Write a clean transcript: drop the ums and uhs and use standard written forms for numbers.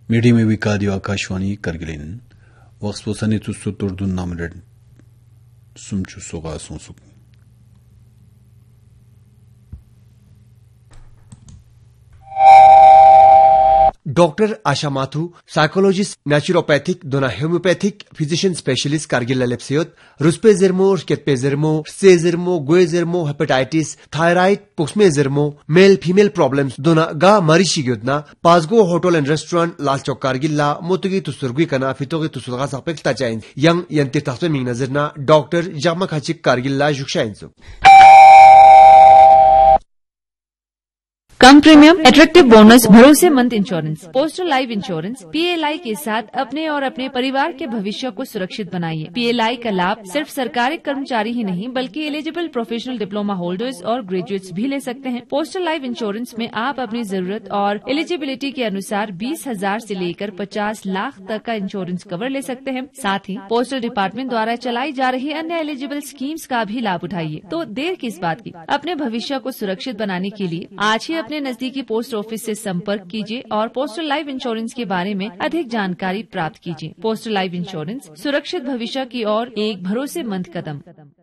Media में विकादियो Akashvani करगिलिन works वसने तुसु तुर्दुन नामरेड सुमचु सोगा सोसुक doctor आशा माथु psychologist naturopathic दोना होम्योपैथिक फिजिशियन स्पेशलिस्ट कारगिल लेप्सियोत रुस्पे जर्मो केतपे जर्मो से जर्मो गोए जर्मो hepatitis thyroid पुक्समे जर्मो male female problems दोना गा मरीशी योजना पासगो hotel and restaurant Lal Chowk कारगिल्ला मोतुगी तुसुरगुई कना फितोगे तुसुरगा सापेक्ता चाइन यंग यंते तास्वे मिंग नजरना डॉक्टर जामा खाचिक कारगिल्ला जुक्षाइंसु कम प्रीमियम, एट्रैक्टिव बोनस, भरोसेमंद insurance. Postal life insurance PLI के साथ अपने और अपने परिवार के भविष्य को सुरक्षित बनाइए। पीएलआई का लाभ सिर्फ सरकारी कर्मचारी ही नहीं बल्कि एलिजिबल प्रोफेशनल डिप्लोमा होल्डर्स और ग्रेजुएट्स भी ले सकते हैं। पोस्टल लाइफ इंश्योरेंस में आप अपनी जरूरत और एलिजिबिलिटी के अनुसार 20,000 से लेकर 50 लाख तक का इंश्योरेंस कवर ले सकते हैं। साथ ही पोस्टल डिपार्टमेंट द्वारा चलाई जा रही अन्य एलिजिबल स्कीम्स का भी लाभ उठाइए। तो देर किस बात की, अपने भविष्य को सुरक्षित बनाने के लिए आज ही अपने नजदीकी पोस्ट ऑफिस से संपर्क कीजिए और पोस्टल लाइफ इंश्योरेंस के बारे में अधिक जानकारी प्राप्त कीजिए। पोस्टल लाइफ इंश्योरेंस सुरक्षित भविष्य की ओर एक भरोसेमंद कदम।